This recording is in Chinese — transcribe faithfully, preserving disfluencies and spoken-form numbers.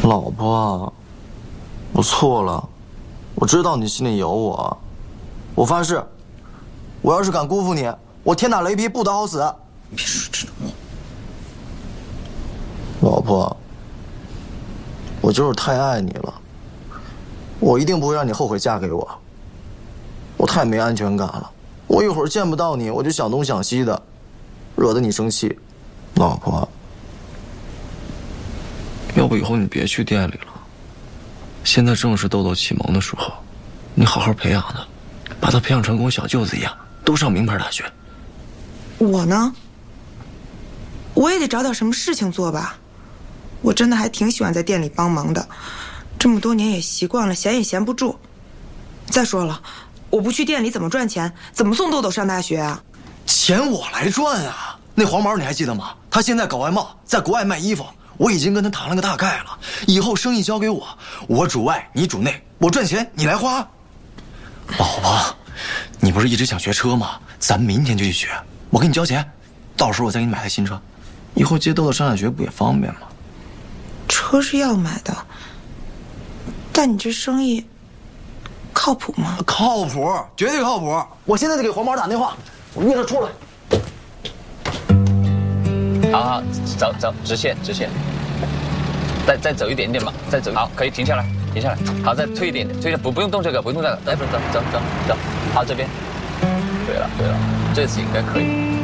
老婆，我错了，我知道你心里有我，我发誓，我要是敢辜负你，我天打雷劈，不得好死。 别说这种话。 老婆，我就是太爱你了，我一定不会让你后悔嫁给我。我太没安全感了，我一会儿见不到你，我就想东想西的，惹得你生气。老婆，要不以后你别去店里了，现在正是豆豆启蒙的时候，你好好培养他，把他培养成跟我小舅子一样，都上名牌大学。 我呢，我也得找点什么事情做吧。我真的还挺喜欢在店里帮忙的，这么多年也习惯了，闲也闲不住。再说了，我不去店里怎么赚钱？怎么送豆豆上大学啊？ 钱我来赚啊！那黄毛你还记得吗？他现在搞外贸，在国外卖衣服，我已经跟他谈了个大概了，以后生意交给我，我主外，你主内，我赚钱你来花。老婆，你不是一直想学车吗？咱明天就去学，我给你交钱，到时候我再给你买台新车，以后接豆豆上下学不也方便吗？ 车是要买的，但你这生意靠谱吗？ 靠谱，绝对靠谱！我现在就给黄毛打电话，我约他出来。 好好，走走，直线直线，再再走一点点吧，再走。好，可以停下来，停下来。好，再推一点点，推不不用动这个，不用动这个，来，不走走走走，好这边。对了对了，这次应该可以。